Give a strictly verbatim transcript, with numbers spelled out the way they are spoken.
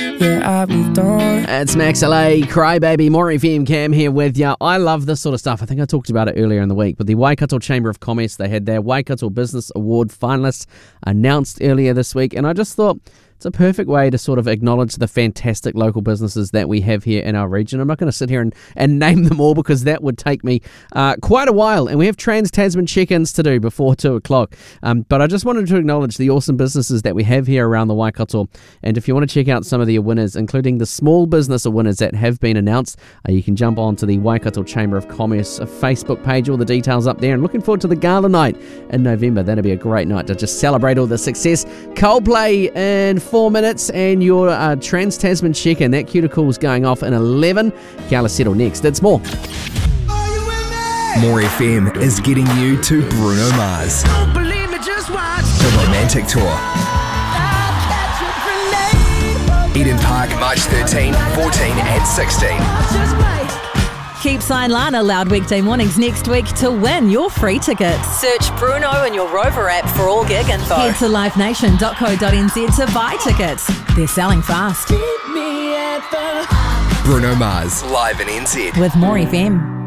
Yeah, I moved on. It's Max L A, Crybaby, More F M, Cam here with you. I love this sort of stuff. I think I talked about it earlier in the week, but the Waikato Chamber of Commerce, they had their Waikato Business Award finalists announced earlier this week, and I just thought it's a perfect way to sort of acknowledge the fantastic local businesses that we have here in our region. I'm not going to sit here and, and name them all because that would take me uh, quite a while, and we have Trans-Tasman check-ins to do before two o'clock. Um, but I just wanted to acknowledge the awesome businesses that we have here around the Waikato, and if you want to check out some of the winners, including the small business winners that have been announced, uh, you can jump onto the Waikato Chamber of Commerce Facebook page, all the details up there, and looking forward to the gala night in November. That'll be a great night to just celebrate all the success. Coldplay in four minutes and your uh, Trans-Tasman check-in. That cuticle's going off in eleven. Gala settle next. It's more. More F M is getting you to Bruno Mars. Don't believe me, just watch. The Romantic Tour. Eden Park, March thirteenth, fourteenth and sixteenth. Just wait. Keep Sign Lana loud weekday mornings next week to win your free tickets. Search Bruno in your Rover app for all gig info. Head to live nation dot co dot n z to buy tickets. They're selling fast. Meet me at the Bruno Mars, live in N Z. With More F M.